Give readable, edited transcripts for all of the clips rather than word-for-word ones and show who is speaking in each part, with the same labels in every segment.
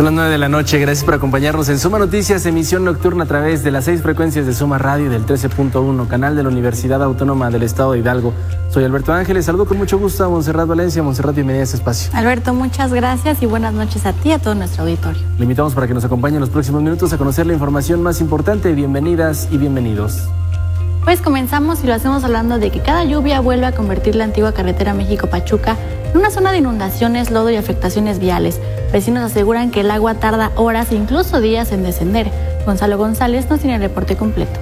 Speaker 1: Son las 9 de la noche, gracias por acompañarnos en Suma Noticias, emisión nocturna a través de las 6 frecuencias de Suma Radio y del 13.1, canal de la Universidad Autónoma del Estado de Hidalgo. Soy Alberto Ángeles, saludo con mucho gusto a Montserrat Valencia. Montserrat, bienvenida a este espacio.
Speaker 2: Alberto, muchas gracias y buenas noches a ti y a todo nuestro auditorio.
Speaker 1: Le invitamos para que nos acompañe en los próximos minutos a conocer la información más importante. Bienvenidas y bienvenidos.
Speaker 2: Pues comenzamos y lo hacemos hablando de que cada lluvia vuelve a convertir la antigua carretera México-Pachuca en una zona de inundaciones, lodo y afectaciones viales. Vecinos aseguran que el agua tarda horas e incluso días en descender. Gonzalo González nos tiene el reporte completo.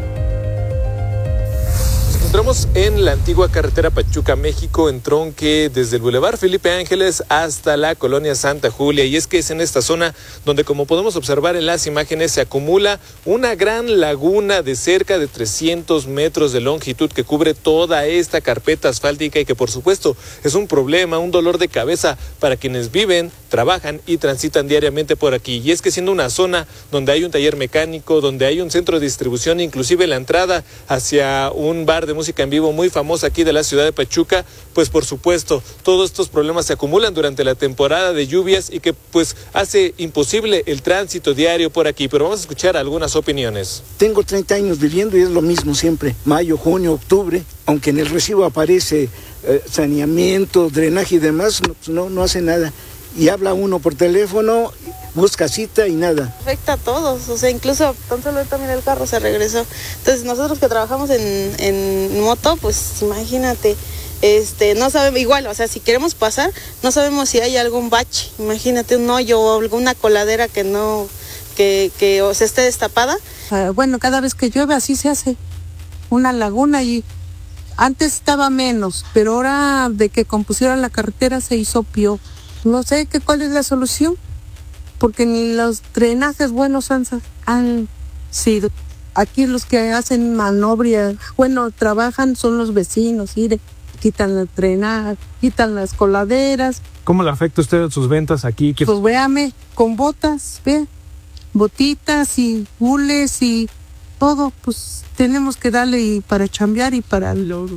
Speaker 3: Nos encontramos en la antigua carretera Pachuca-México, en tronque desde el Boulevard Felipe Ángeles hasta la colonia Santa Julia. Y es que es en esta zona donde, como podemos observar en las imágenes, se acumula una gran laguna de cerca de 300 metros de longitud que cubre toda esta carpeta asfáltica y que, por supuesto, es un problema, un dolor de cabeza para quienes viven, trabajan y transitan diariamente por aquí. Y es que siendo una zona donde hay un taller mecánico, donde hay un centro de distribución, inclusive la entrada hacia un bar de música en vivo muy famosa aquí de la ciudad de Pachuca, pues por supuesto todos estos problemas se acumulan durante la temporada de lluvias y que pues hace imposible el tránsito diario por aquí. Pero vamos a escuchar algunas opiniones.
Speaker 4: Tengo 30 años viviendo y es lo mismo siempre, mayo, junio, octubre, aunque en el recibo aparece saneamiento, drenaje y demás, no hace nada. Y habla uno por teléfono, busca cita y nada.
Speaker 5: Afecta a todos, o sea, incluso tan solo también el carro se regresó. Entonces nosotros que trabajamos en moto, pues imagínate, no sabemos, igual, o sea, si queremos pasar, no sabemos si hay algún bache, imagínate un hoyo o alguna coladera que no, que o sea, esté destapada.
Speaker 6: Bueno, cada vez que llueve así se hace una laguna y antes estaba menos, pero ahora de que compusieron la carretera se hizo peor. No sé cuál es la solución, porque ni los drenajes buenos han sido. Aquí los que hacen manobria, trabajan son los vecinos, quitan el drenaje, quitan las coladeras.
Speaker 7: ¿Cómo le afecta a usted sus ventas aquí?
Speaker 6: Pues véame, con botas, botitas y hules y todo, pues tenemos que darle y para chambear y para el lodo.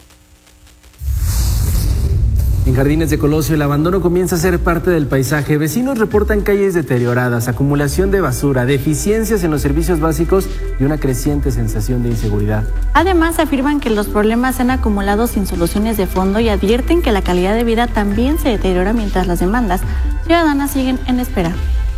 Speaker 1: En Jardines de Colosio, el abandono comienza a ser parte del paisaje. Vecinos reportan calles deterioradas, acumulación de basura, deficiencias en los servicios básicos y una creciente sensación de inseguridad.
Speaker 2: Además, afirman que los problemas se han acumulado sin soluciones de fondo y advierten que la calidad de vida también se deteriora mientras las demandas ciudadanas siguen en espera.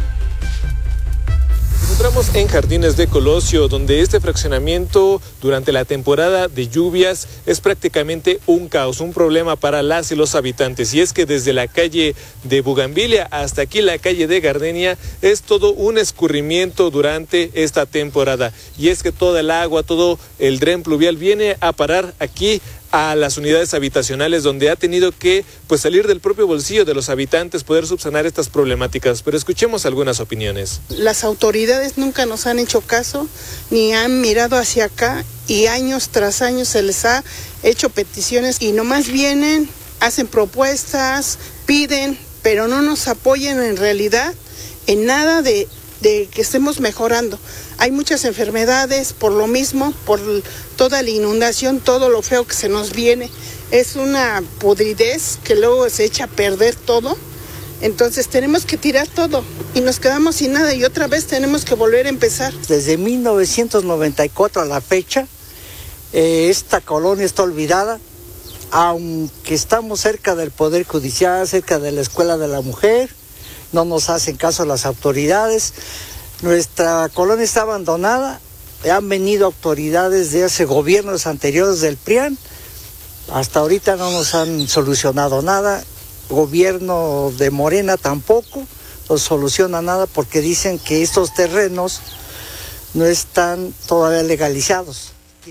Speaker 3: Encontramos en Jardines de Colosio, donde este fraccionamiento durante la temporada de lluvias es prácticamente un caos, un problema para las y los habitantes. Y es que desde la calle de Bugambilia hasta aquí la calle de Gardenia es todo un escurrimiento durante esta temporada. Y es que toda el agua, todo el dren pluvial viene a parar aquí a las unidades habitacionales, donde ha tenido que salir del propio bolsillo de los habitantes poder subsanar estas problemáticas. Pero escuchemos algunas opiniones.
Speaker 8: Las autoridades nunca nos han hecho caso, ni han mirado hacia acá, y años tras años se les ha hecho peticiones y nomás vienen, hacen propuestas, piden, pero no nos apoyan en realidad en nada de que estemos mejorando. Hay muchas enfermedades por lo mismo, por toda la inundación, todo lo feo que se nos viene. Es una podridez que luego se echa a perder todo. Entonces tenemos que tirar todo y nos quedamos sin nada y otra vez tenemos que volver a empezar.
Speaker 4: Desde 1994 a la fecha, esta colonia está olvidada, aunque estamos cerca del Poder Judicial, cerca de la Escuela de la Mujer, no nos hacen caso las autoridades. Nuestra colonia está abandonada, han venido autoridades de hace gobiernos anteriores del PRIAN, hasta ahorita no nos han solucionado nada, gobierno de Morena tampoco nos soluciona nada porque dicen que estos terrenos no están todavía legalizados.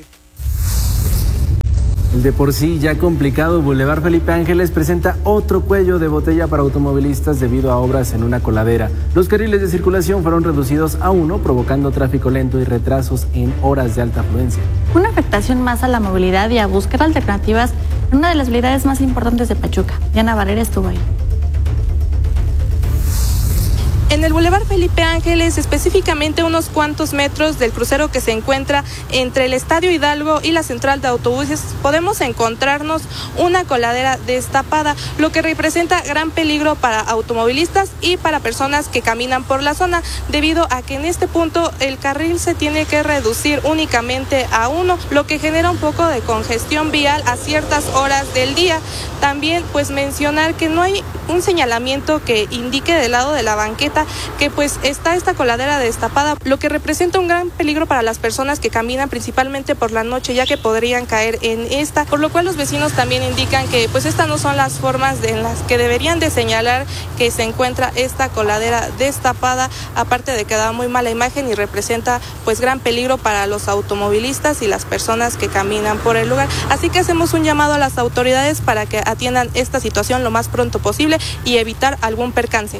Speaker 1: El de por sí ya complicado Boulevard Felipe Ángeles presenta otro cuello de botella para automovilistas debido a obras en una coladera. Los carriles de circulación fueron reducidos a 1, provocando tráfico lento y retrasos en horas de alta afluencia.
Speaker 2: Una afectación más a la movilidad y a buscar alternativas en una de las vialidades más importantes de Pachuca. Diana Barrera estuvo ahí.
Speaker 9: En el Boulevard Felipe Ángeles, específicamente unos cuantos metros del crucero que se encuentra entre el Estadio Hidalgo y la central de autobuses, podemos encontrarnos una coladera destapada, lo que representa gran peligro para automovilistas y para personas que caminan por la zona, debido a que en este punto el carril se tiene que reducir únicamente a uno, lo que genera un poco de congestión vial a ciertas horas del día. También pues mencionar que no hay un señalamiento que indique del lado de la banqueta que pues está esta coladera destapada, lo que representa un gran peligro para las personas que caminan principalmente por la noche, ya que podrían caer en esta, por lo cual los vecinos también indican que pues estas no son las formas en las que deberían de señalar que se encuentra esta coladera destapada, aparte de que da muy mala imagen y representa pues gran peligro para los automovilistas y las personas que caminan por el lugar. Así que hacemos un llamado a las autoridades para que atiendan esta situación lo más pronto posible y evitar algún percance.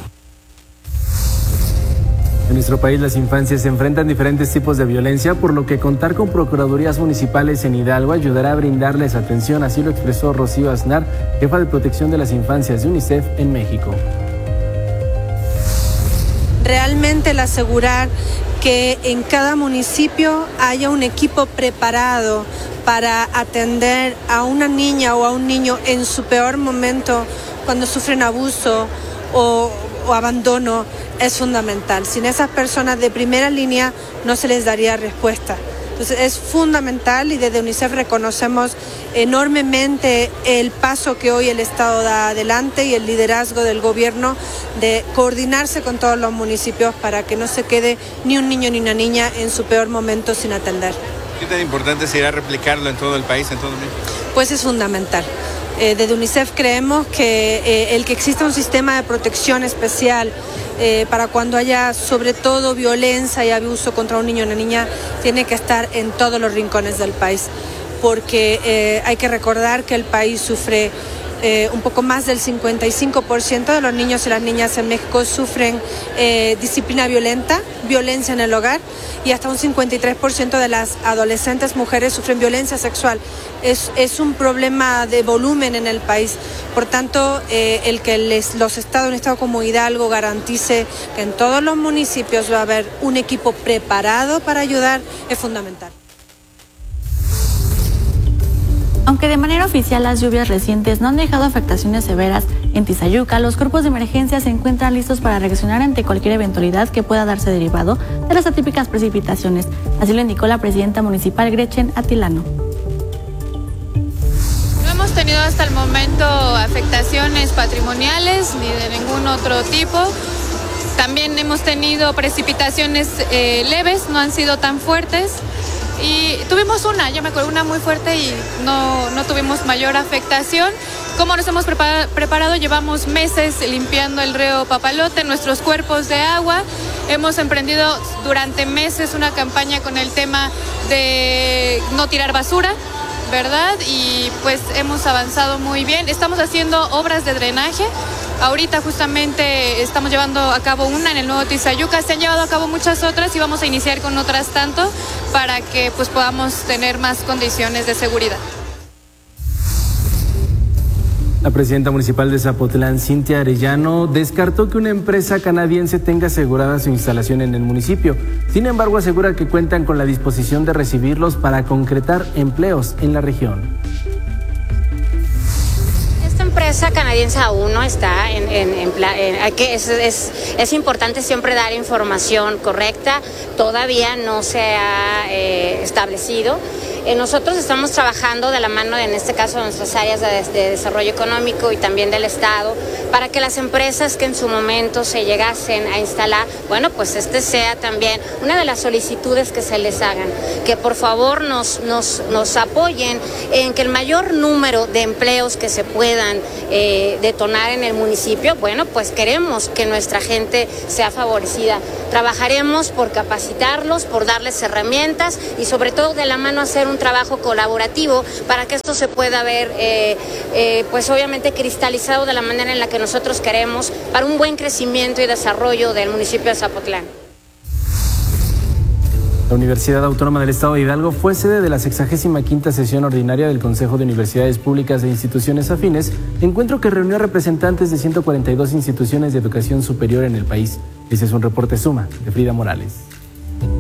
Speaker 1: En nuestro país las infancias se enfrentan diferentes tipos de violencia, por lo que contar con procuradurías municipales en Hidalgo ayudará a brindarles atención, así lo expresó Rocío Aznar, jefa de protección de las infancias de UNICEF en México.
Speaker 10: Realmente el asegurar que en cada municipio haya un equipo preparado para atender a una niña o a un niño en su peor momento, cuando sufren abuso o abandono, es fundamental. Sin esas personas de primera línea no se les daría respuesta. Entonces es fundamental y desde UNICEF reconocemos enormemente el paso que hoy el Estado da adelante y el liderazgo del gobierno de coordinarse con todos los municipios para que no se quede ni un niño ni una niña en su peor momento sin atender.
Speaker 11: ¿Qué tan importante será replicarlo en todo el país, en todo México?
Speaker 10: Pues es fundamental. Desde UNICEF creemos que el que exista un sistema de protección especial para cuando haya sobre todo violencia y abuso contra un niño o una niña tiene que estar en todos los rincones del país, porque hay que recordar que el país sufre un poco más del 55% de los niños y las niñas en México sufren disciplina violenta, violencia en el hogar, y hasta un 53% de las adolescentes mujeres sufren violencia sexual. Es un problema de volumen en el país. Por tanto, el que los estados, un estado como Hidalgo, garantice que en todos los municipios va a haber un equipo preparado para ayudar es fundamental.
Speaker 2: Aunque de manera oficial las lluvias recientes no han dejado afectaciones severas en Tizayuca, los cuerpos de emergencia se encuentran listos para reaccionar ante cualquier eventualidad que pueda darse derivado de las atípicas precipitaciones. Así lo indicó la presidenta municipal Gretchen Atilano.
Speaker 12: No hemos tenido hasta el momento afectaciones patrimoniales ni de ningún otro tipo. También hemos tenido precipitaciones leves, no han sido tan fuertes. Y tuvimos yo me acuerdo, una muy fuerte y no tuvimos mayor afectación. ¿Cómo nos hemos preparado? Llevamos meses limpiando el río Papalote, nuestros cuerpos de agua. Hemos emprendido durante meses una campaña con el tema de no tirar basura, ¿verdad? Y pues hemos avanzado muy bien. Estamos haciendo obras de drenaje. Ahorita justamente estamos llevando a cabo una en el nuevo Tizayuca, se han llevado a cabo muchas otras y vamos a iniciar con otras tanto para que pues podamos tener más condiciones de seguridad.
Speaker 1: La presidenta municipal de Zapotlán, Cintia Arellano, descartó que una empresa canadiense tenga asegurada su instalación en el municipio. Sin embargo, asegura que cuentan con la disposición de recibirlos para concretar empleos en la región.
Speaker 13: Empresa canadiense aún no está es importante siempre dar información correcta, todavía no se ha establecido. Nosotros estamos trabajando de la mano, en este caso, de nuestras áreas de desarrollo económico y también del Estado, para que las empresas que en su momento se llegasen a instalar, bueno, pues sea también una de las solicitudes que se les hagan, que por favor nos apoyen en que el mayor número de empleos que se puedan detonar en el municipio, bueno, pues queremos que nuestra gente sea favorecida. Trabajaremos por capacitarlos, por darles herramientas y sobre todo de la mano hacer un trabajo colaborativo para que esto se pueda ver, pues obviamente cristalizado de la manera en la que nosotros queremos para un buen crecimiento y desarrollo del municipio de Zapotlán.
Speaker 1: La Universidad Autónoma del Estado de Hidalgo fue sede de la 65ª sesión ordinaria del Consejo de Universidades Públicas e Instituciones Afines, encuentro que reunió a representantes de 142 instituciones de educación superior en el país. Ese es un reporte Suma de Frida Morales.